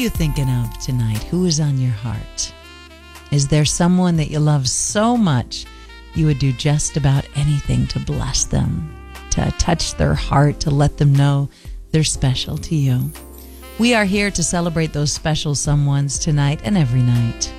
you thinking of tonight? Who is on your heart? Is there someone that you love so much you would do just about anything to bless them, to touch their heart, to let them know they're special to you? We are here to celebrate those special someones tonight and every night.